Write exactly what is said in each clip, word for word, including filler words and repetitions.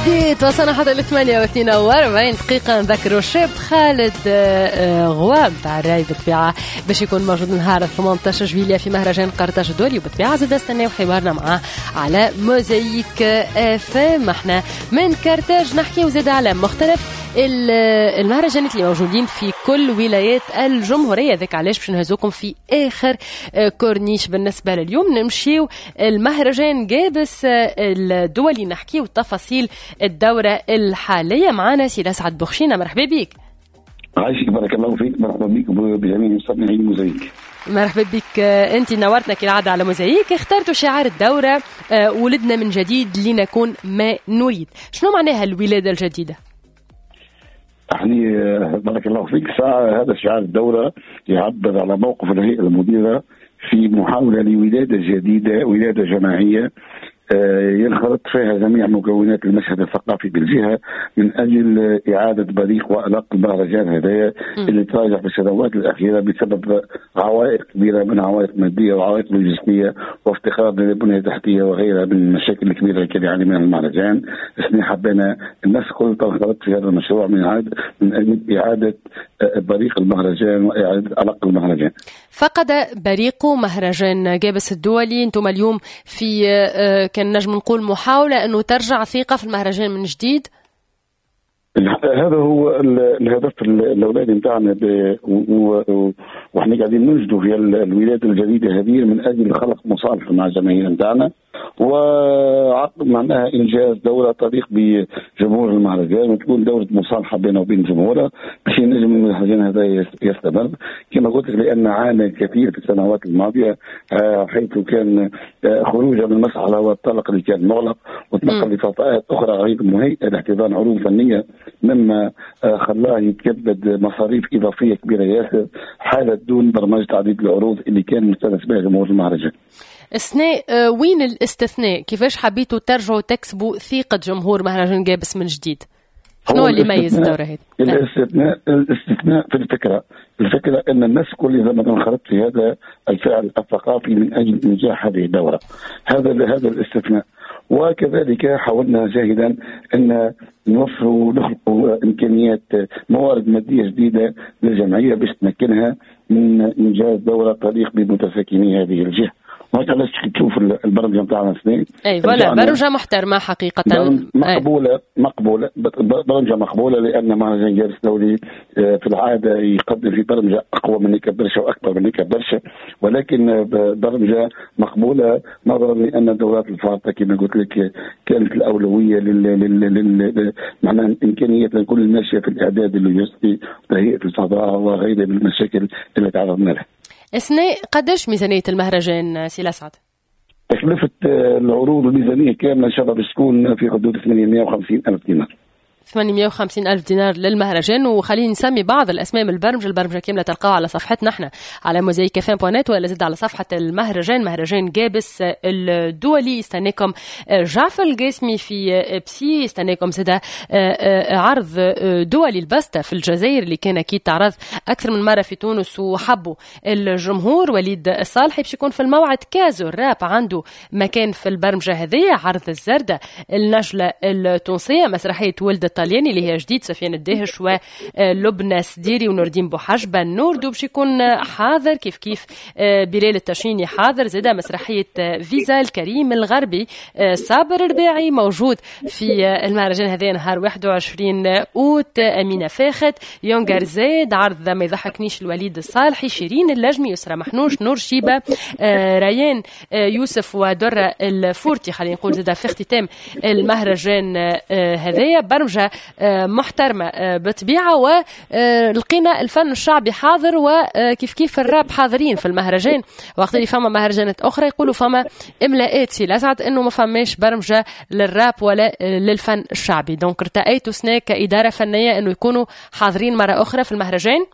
جديد وصلنا حتى لثمانية واثنين وأربعين دقيقة. نذكروا الشاب خالد غواب تاع الراي بالطبيعة باش يكون موجود نهار ثمانية عشر جويلية في مهرجان قرطاج الدولي، وبالطبيعة زاد استناو حوارنا معاه على موزايك اف ام. احنا من كرتاج نحكي وزاد على مختلف المهرجانات اللي موجودين في كل ولايات الجمهورية. ذاك علاش باش نهزوكم في آخر كورنيش بالنسبة لليوم. نمشيو المهرجان جابس الدولي نحكي وتفاصيل الدورة الحالية. معنا سي أسعد بخشينة، مرحبا بك. عايشك بارك الله فيك. مرحبا بك بجميع مستمعين موزايك. مرحبا بك. انت نورتنا كالعادة على موزايك. اخترتوا شعار الدورة ولدنا من جديد لنكون ما نريد. شنو معناها الولادة الجديدة؟ يعني بارك الله فيك. ساعة هذا شعار الدورة يعبر على موقف الهيئة المديرة في محاولة لولادة جديدة، ولادة جماعية ينخرط فيها جميع مكونات المشهد الثقافي بالجهة من أجل إعادة بريق وألق المهرجان هذايا اللي تراجع في السنوات الأخيرة بسبب عوائق كبيرة، من عوائق مادية وعوائق لوجستية وافتقار للبنية التحتية وغيرها من المشاكل الكبيرة اللي كان يعاني منها المهرجان. احنا حبينا الناس كلها تنخرط في هذا المشروع من عاد من أجل إعادة بريق المهرجان وإعادة ألق المهرجان. فقد بريق مهرجان جابس الدولي. انتم اليوم في كان نجم نقول محاولة أنه ترجع ثقة في المهرجان من جديد. هذا هو الهدف الأولاني متاعنا، وإحنا قاعدين ننجدوا في الولادة الجديدة هذه من أجل خلق مصالحة مع الجماهير متاعنا وعقد معناها إنجاز دورة تليق بجمهور المهرجان وتكون دورة مصالحة بينه وبين جمهوره باش ينجم المهرجان هذا يستمر كما قلت لك، لأن عانى كثير في السنوات الماضية حيث كان خروجه من المسرح والطلق اللي كان مغلق وتنقل لفضاءات أخرى غير مهيئة لاحتضان عروض فنية، مما خلاه يتكبد مصاريف إضافية كبيرة ياسر حالة دون برمجة عديد العروض اللي كان مستانس بها جمهور المهرجان. استثناء وين الاستثناء؟ كيفاش حبيتوا ترجعوا تكسبوا ثقة جمهور مهرجان جابس من جديد؟ شنو اللي يميز الدورة هذه؟ الاستثناء الاستثناء في الفكرة، الفكرة أن الناس كل زمان انخرط في هذا الفعل الثقافي من أجل إنجاح هذه الدورة. هذا هذا الاستثناء. وكذلك حاولنا جاهدا أن نوفر نخلق إمكانيات موارد مادية جديدة للجمعية باش تمكنها من إنجاز دورة تليق بمتساكني هذه الجهة. وهذا علاش تشوف البرمجه نتاعنا سنين اي فوالا برمجه محترمه حقيقه، مقبوله مقبوله برمجه مقبوله، لان مهرجان جابس الدولي في العاده يقدم في برمجه اقوى من هيك برشا واكبر من هيك برشا، ولكن برمجه مقبوله نظرا لان الدورات الفارطه كما قلت لك كانت الاولويه لل, لل... لل... معناها امكانيه لكل الماشيه في الاعداد اللوجستي وتهيئه الفضاء وغيرها من المشاكل اللي تعرضنا لها. اثناء قداش ميزانية المهرجان سي أسعد؟ تكلفة العروض الميزانية كاملة إن شاء الله بتكون في حدود ثمانمائة وخمسين ألف دينار. ثمانمائة وخمسين ألف دينار للمهرجان. وخلينا نسمي بعض الأسماء من البرمجة. البرمجة كاملة تلقاها على صفحتنا احنا على موزايك اف ام دوت نت ولا زد على صفحة المهرجان مهرجان جابس الدولي. استناكم جعفر القاسمي في بسي، استناكم زدا عرض دولي البسطة في الجزائر اللي كان أكيد تعرض أكثر من مرة في تونس وحبوا الجمهور. وليد الصالحي باش يكون في الموعد كازو الراب عنده مكان في البرمجة هذه. عرض الزردة النجلة التونسية، مسرحية ولد الطلياني اللي هي جديد سفيان الدهش ولبنى سديري ونوردين بوحجبة النوردو باش يكون حاضر، كيف كيف بلال التشيني حاضر. زاده مسرحية فيزا الكريم الغربي صابر الرباعي موجود في المهرجان هذا نهار واحد وعشرين أوت. أمينة فاخت يونغر زيد عرض ما يضحكنيش الوليد الصالحي، شيرين اللجمي يسرى محنوش نور شيبة ريان يوسف ودرة الفورتي. خلينا نقول زاده في اختتام المهرجان هذايا برمجة محترمة بطبيعة. ولقينا الفن الشعبي حاضر وكيف كيف الراب حاضرين في المهرجان، وقت اللي فما مهرجانات أخرى يقولوا فما إملاءات سي الأسعد إنه ما فماش برمجة للراب ولا للفن الشعبي. دونك ارتأيتوا سناك كإدارة فنية إنه يكونوا حاضرين مرة أخرى في المهرجان؟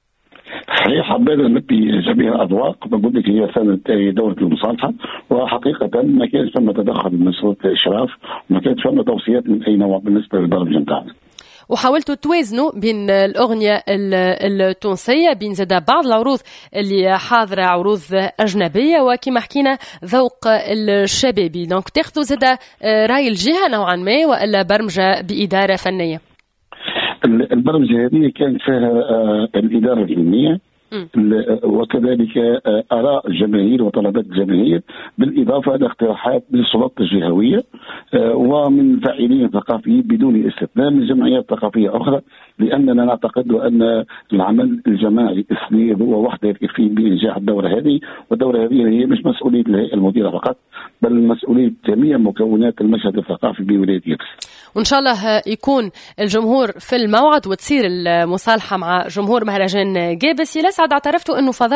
صحيح، حبينا نبي جميع الأذواق. بقول لك هي سنة دورة المصالحة، وحقيقة ما كانش فما تدخل من سلطة الإشراف وما كانش فما توصيات من أي نوع بالنسبة للبرمجة نتاعنا. وحاولتوا توازنوا بين الأغنية التونسية بين زاد بعض العروض اللي حاضرة عروض أجنبية وكما حكينا ذوق الشبابي. دونك تاخذوا زاد رأي الجهة نوعا ما وإلا برمجة بإدارة فنية؟ البرمجة هذه كانت فيها الإدارة العلمية وكذلك آراء الجماهير وطلبات الجماهير بالإضافة إلى اقتراحات من السلطات الجهوية ومن فاعلين ثقافيين بدون استثناء من جمعيات ثقافية أخرى، لأننا نعتقد أن العمل الجماعي السنيد هو وحده يكفي بإنجاح الدورة هذه، والدورة هذه هي مش مسؤولية الهيئة المديرة فقط بل مسؤولية جميع مكونات المشهد الثقافي بولاية يابس. وإن شاء الله يكون الجمهور في الموعد وتصير المصالحة مع جمهور مهرجان جابس. يلسعد اعترفتوا أنه